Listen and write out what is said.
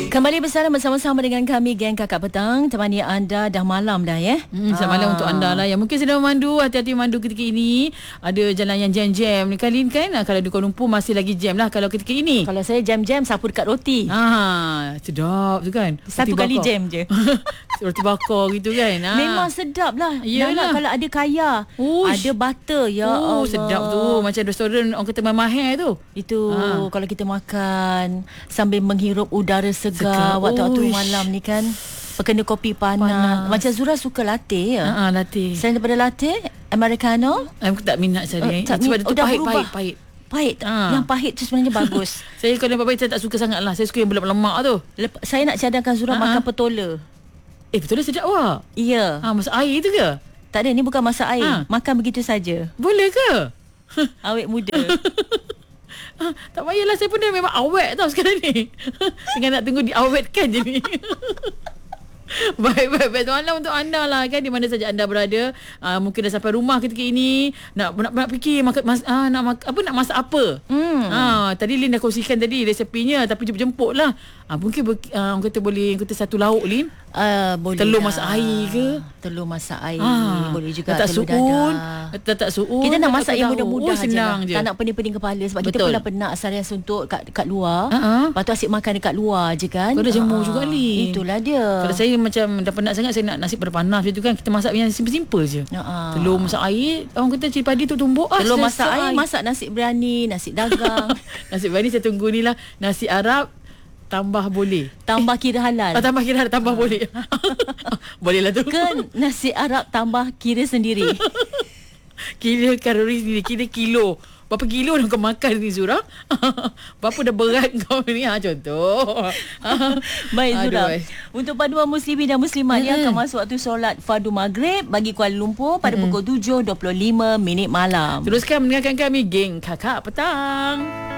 Kembali bersama dengan kami Geng Kakak Petang. Temani anda dah malam dah ya. Selamat malam untuk anda lah yang mungkin sedang memandu. Hati-hati memandu ketika ini. Ada jalan yang jam-jam ni kali ni kan. Kalau di Kuala Lumpur masih lagi jam lah kalau ketika ini. Kalau saya jam-jam sapu dekat roti. Sedap tu kan. Satu kali jam je. Roti bakar gitu kan. Memang sedap lah. Yalah. Kalau ada kaya, ada butter. Ya Allah. Sedap tu. Macam restoran orang kata mahal tu. Itu kalau kita makan sambil menghirup udara segar waktu-waktu malam ni kan, berkena kopi panas. Macam Zura suka latte ya? Latte. Selain daripada latte, americano? Aku tak minat sekali. Sebab dia tu pahit. Pahit. Yang pahit tu sebenarnya bagus. Saya kalau nampak pahit saya tak suka sangat lah. Saya suka yang berlemak-lemak tu. Saya nak cadangkan Zura makan petola. Petola sedap wah. Ya. Masak air tu ke? Tak ada, ni bukan masak air. Makan begitu saja. Boleh ke? Awet muda. Tak payahlah, saya pun dah memang awet tau sekarang ni. Tengah nak tunggu diawetkan je ni. Baik malam untuk anda lah kan, di mana saja anda berada. Mungkin dah sampai rumah ketika ini, nak fikir nak masak apa. Tadi Lin dah kongsikan tadi resepinya, tapi jemput lah. Mungkin orang kata boleh satu lauk Lin. Boleh telur lah. masak air ke? Telur masak air. Boleh juga tak telur suun, dadah. tak suun. Kita nak masak yang mudah-mudah senang je. Tak nak pening-pening kepala. Sebab Betul. kita pun dah penat seharian suntuk kat luar. Lepas tu asyik makan dekat luar je kan. Kau dah jemur juga Lin. Itulah dia. Kalau saya macam dah penat sangat, saya nak nasi berpanas macam tu kan. Kita masak yang simple-simple je. Telur masak air, orang kata cili padi tu tumbuk. Telur masak air, masak nasi biryani, nasi dagang. Nasi biryani saya tunggu ni lah. Nasi Arab tambah boleh. Tambah kira halal. Tambah kira halal, tambah boleh. Boleh lah tu. Ke nasi Arab tambah kira sendiri. Kira kalori sendiri, kira kilo. Berapa kilo dah kau makan ni Zura? Berapa dah berat kau ni? Contoh. Baik Zura. Untuk paduan muslimin dan muslimat yang akan masuk waktu solat fardu maghrib bagi Kuala Lumpur pada pukul 7.25 malam. Teruskan mendengarkan kami Geng Kakak Petang.